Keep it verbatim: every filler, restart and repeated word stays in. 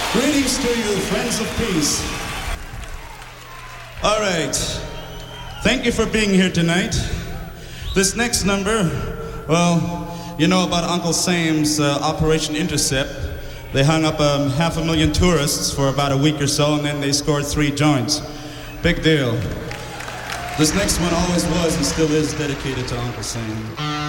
Greetings to you, friends of peace. All right. Thank you for being here tonight. This next number, well, you know about Uncle Sam's uh, Operation Intercept. They hung up um, half a million tourists for about a week or so, and then they scored three joints. Big deal. This next one always was and still is dedicated to Uncle Sam.